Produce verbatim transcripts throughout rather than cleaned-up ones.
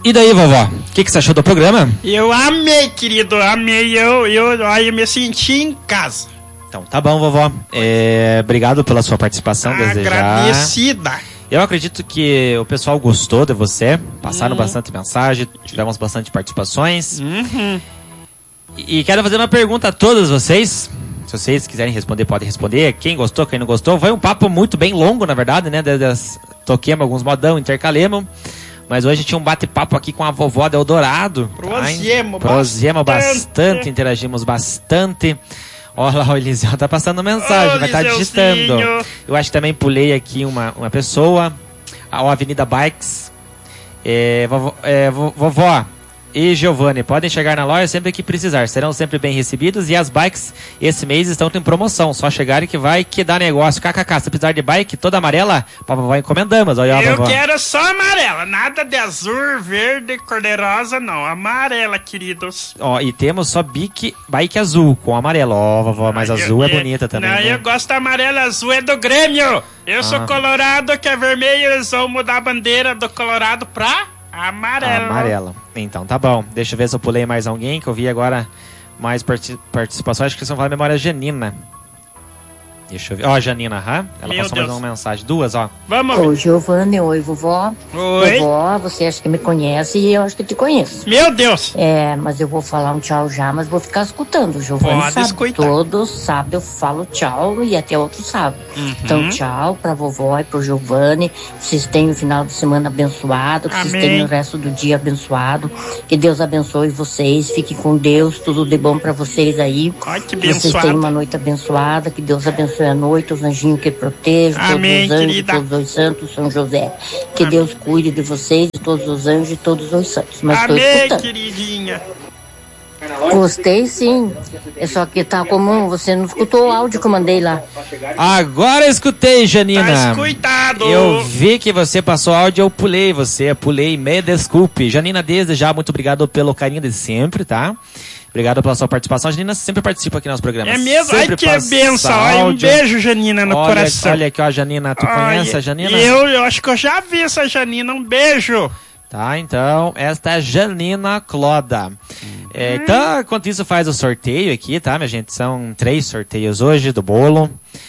E daí, vovó? O que, que você achou do programa? Eu amei, querido, amei. Eu, eu, eu me senti em casa. Então, tá bom, vovó. É, obrigado pela sua participação. Agradecida. Desejar. Eu acredito que o pessoal gostou de você. Passaram uhum. bastante mensagem, tivemos bastante participações. Uhum. E, e quero fazer uma pergunta a todos vocês. Se vocês quiserem responder, podem responder. Quem gostou, quem não gostou. Foi um papo muito bem longo, na verdade, né? Toquemos alguns modão, intercalemos. Mas hoje tinha um bate-papo aqui com a vovó de Eldorado. Prosemos tá, bastante. bastante, interagimos bastante. Olha lá, o Eliseu tá passando mensagem, oh, vai estar tá digitando. Eu acho que também pulei aqui uma, uma pessoa. A Avenida Bikes. É, vovó, é, vovó e Giovanni, podem chegar na loja sempre que precisar. Serão sempre bem recebidos. E as bikes esse mês estão em promoção. Só chegarem que vai que dá negócio. K K K, se precisar de bike toda amarela, pra vovó encomendamos. Olha, eu vovó. quero só amarela. Nada de azul, verde, cor-de-rosa, não. Amarela, queridos. Ó, e temos só bike, bike azul com amarelo. Ó, vovó, mas não, azul eu, é bonita também. Não, né? eu gosto da amarela. Azul é do Grêmio. Eu ah. sou colorado, que é vermelho. Eles vão mudar a bandeira do colorado pra... Amarelo. Amarelo. Então, tá bom. Deixa eu ver se eu pulei mais alguém, que eu vi agora mais parti- participação. Acho que vocês vão falar memória Janina. Deixa eu ver. Ó, a Janina, aham. Ela Meu passou Deus. mais uma mensagem. Duas, ó. Vamos Oi, Giovanni. Oi, vovó. Oi. Vovó, você acha que me conhece e eu acho que te conheço. Meu Deus. É, mas eu vou falar um tchau já, mas vou ficar escutando. Giovanni Pode sabe, escutar. todos sabem, eu falo tchau e até outros sabem. Uhum. Então, tchau pra vovó e pro Giovanni. Vocês tenham um final de semana abençoado, que vocês Amém. tenham o resto do dia abençoado. Que Deus abençoe vocês, fiquem com Deus, tudo de bom pra vocês aí. Ai, que Que vocês abençoado. tenham uma noite abençoada, que Deus abençoe a noite, os anjinhos que protejam, Amém, todos os anjos, querida. todos os santos, São José. Que Amém. Deus cuide de vocês, de todos os anjos e todos os santos. Mas estou Amém, escutando. queridinha. Gostei sim. É só que tá comum, você não escutou o áudio que eu mandei lá. Agora eu escutei, Janina. Tá escutado. Eu vi que você passou áudio, eu pulei você, pulei, me desculpe. Janina, desde já, muito obrigado pelo carinho de sempre, tá? Obrigado pela sua participação. A Janina sempre participa aqui nos programas. É mesmo? Sempre Ai, que passa benção. Ai, um áudio. beijo, Janina, no olha, coração. Olha aqui, ó, Janina. Tu Ai, conhece a Janina? Eu, eu acho que eu já vi essa Janina. Um beijo. Tá, então, esta é a Janina Cloda. Hum. É, então, enquanto isso, faz o sorteio aqui, tá, minha gente? São três sorteios hoje do bolo,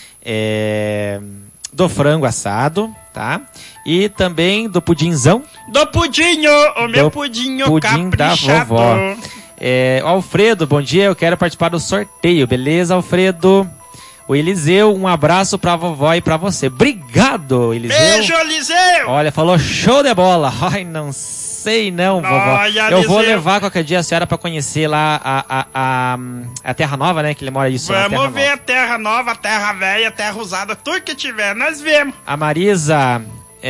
é, do frango assado, tá? E também do pudinzão. Do pudinho, o meu do pudinho pudim caprichado. da vovó. É, Alfredo, bom dia, eu quero participar do sorteio, beleza, Alfredo? O Eliseu, um abraço pra vovó e pra você. Obrigado, Eliseu. Beijo, Eliseu. Olha, falou show de bola. Ai, não sei não, vovó. Olha, eu vou Eliseu. levar qualquer dia a senhora pra conhecer lá a, a, a, a Terra Nova, né? Que ele mora isso. Vamos Terra ver Nova. a terra nova, a terra velha, a terra usada, tudo que tiver, nós vemos. A Marisa,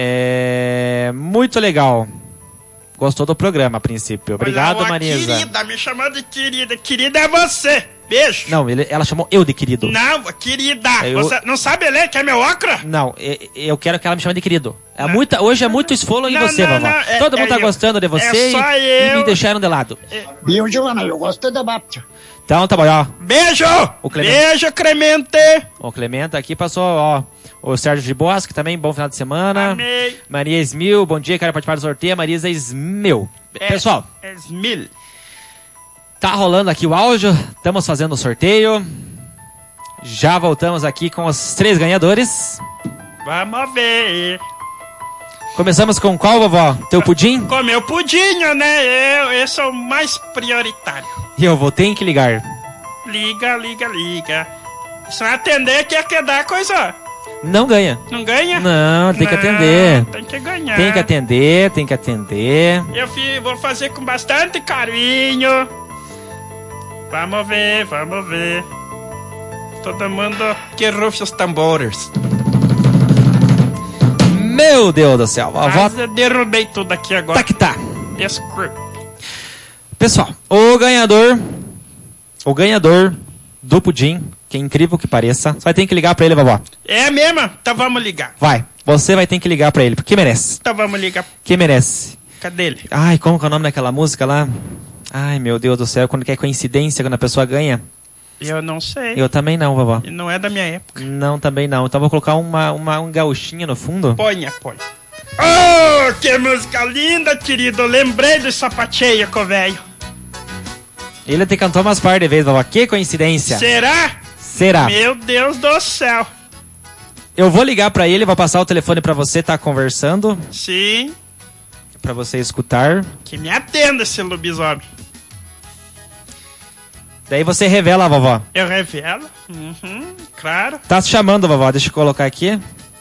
é muito legal. Gostou do programa a princípio. Obrigado, Olha, Marisa. Querida, me chamando de querida. Querida é você. Beijo. Não, ele, ela chamou eu de querido. Não, querida. Eu- Você não sabe ler que é meu óculos? Não, e- eu quero que ela me chame de querido. É muita, hoje é muito esfolo em Não, você, não, vovó. não, é- Todo mundo é tá eu. gostando de você É só e, e eu. me deixaram de lado. Viu, Giovana? Eu gosto da Baptia. Então tá bom, ó. Beijo. O Clemente. Beijo, Clemente. O Clementa aqui passou, ó. O Sérgio de Bosque também, bom final de semana. Amei. Maria Esmil, bom dia, quero participar do sorteio. Marisa Esmil. É. Pessoal, Esmil. tá rolando aqui o áudio, estamos fazendo o sorteio. Já voltamos aqui com os três ganhadores. Vamos ver. Começamos com qual, vovó? Teu pudim? Com meu pudinho, né? Eu, esse é o mais prioritário. E eu vou ter que ligar. Liga, liga, liga. Se não atender, quer que dar coisa? Não ganha. Não ganha? Não, tem que Não, atender. Tem que ganhar. Tem que atender, tem que atender. Eu fi- vou fazer com bastante carinho. Vamos ver, vamos ver. Todo mundo que rufe os tambores. Meu Deus do céu, a vovó Mas eu derrubei tudo aqui agora. tá que tá. Descru- Pessoal, o ganhador, o ganhador do pudim, que é incrível que pareça, você vai ter que ligar pra ele, vovó. É mesmo? Então vamos ligar. Vai, você vai ter que ligar pra ele, porque merece. Então vamos ligar. Que merece. Cadê ele? Ai, como que é o nome daquela música lá? Ai, meu Deus do céu, quando que é coincidência, quando a pessoa ganha? Eu não sei. Eu também não, vovó. E não é da minha época. Não, também não. Então vou colocar uma, uma, um gauchinho no fundo. Ponha, ponha. Oh, que música linda, querido. Lembrei do sapateio com o velho. Ele te cantou umas par de vezes, vovó. Que coincidência. Será? Será? Meu Deus do céu. Eu vou ligar pra ele, vou passar o telefone pra você, tá conversando. Sim. Pra você escutar. Que me atenda esse lobisomem. Daí você revela, vovó. Eu revelo? Uhum, claro. Tá se chamando, vovó. Deixa eu colocar aqui.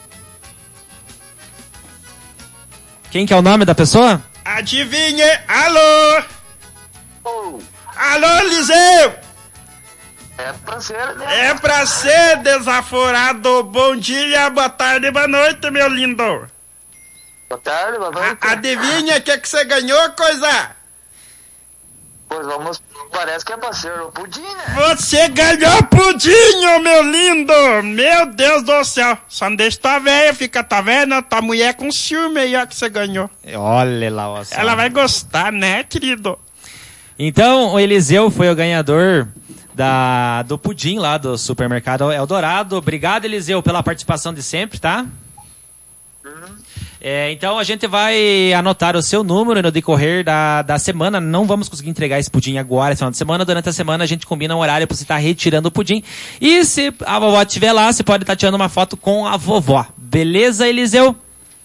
Quem que é o nome da pessoa? Adivinhe. Alô? Oh, Alô, Eliseu? é pra ser, né? É pra ser desaforado. Bom dia, boa tarde, boa noite, meu lindo. Boa tarde, boa noite. A- adivinha o que, que você ganhou, coisa? Pois vamos, parece que é pra ser o pudim, né? Você ganhou pudinho, meu lindo. Meu Deus do céu. Só não deixa tua velha, fica, tá vendo? Tua mulher com ciúme aí, ó, que você ganhou. Olha lá, ó. só. Ela vai gostar, né, querido? Então, o Eliseu foi o ganhador da, do pudim lá do supermercado Eldorado. Obrigado, Eliseu, pela participação de sempre, tá? É, então a gente vai anotar o seu número no decorrer da, da semana. Não vamos conseguir entregar esse pudim agora, esse final de semana. Durante a semana a gente combina um horário para você estar retirando o pudim. E se a vovó estiver lá, você pode estar tirando uma foto com a vovó. Beleza, Eliseu?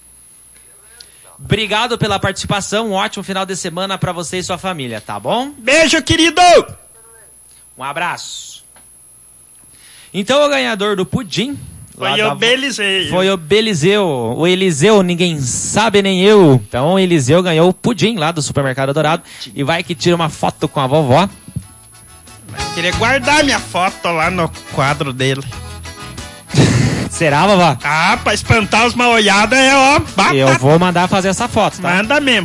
Obrigado pela participação. Um ótimo final de semana para você e sua família, tá bom? Beijo, querido. Um abraço. Então o ganhador do pudim... lá Foi da o vo- Beliseu. Foi o Beliseu. O Eliseu, ninguém sabe nem eu. Então o Eliseu ganhou o pudim lá do Supermercado Dourado. E vai que tira uma foto com a vovó. Vai querer guardar minha foto lá no quadro dele. Será, vovó? Ah, pra espantar os mal olhados é ó, batata. Eu vou mandar fazer essa foto, tá? Manda mesmo.